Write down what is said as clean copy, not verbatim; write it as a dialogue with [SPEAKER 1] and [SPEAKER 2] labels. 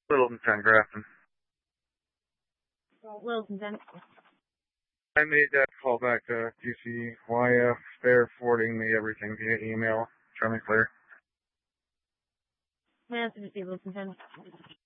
[SPEAKER 1] Littleton 10 Grafton.
[SPEAKER 2] Littleton 10.
[SPEAKER 1] I made that call back to TCYF. They're forwarding me everything via email. Show me clear.
[SPEAKER 2] Littleton 10.